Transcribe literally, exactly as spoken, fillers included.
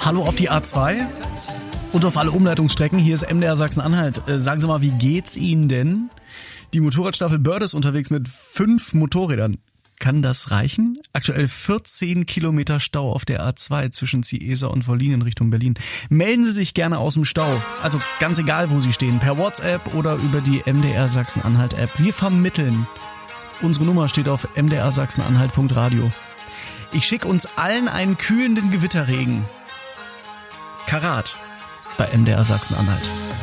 Hallo auf die A zwei und auf alle Umleitungsstrecken. Hier ist M D R Sachsen-Anhalt. Äh, sagen Sie mal, wie geht's Ihnen denn? Die Motorradstaffel Bird ist unterwegs mit fünf Motorrädern. Kann das reichen? Aktuell vierzehn Kilometer Stau auf der A zwei zwischen Ziesa und Wollin in Richtung Berlin. Melden Sie sich gerne aus dem Stau. Also ganz egal, wo Sie stehen. Per WhatsApp oder über die M D R Sachsen-Anhalt App. Wir vermitteln. Unsere Nummer steht auf m d r sachsen-anhalt punkt radio. Ich schicke uns allen einen kühlenden Gewitterregen. Karat bei M D R Sachsen-Anhalt.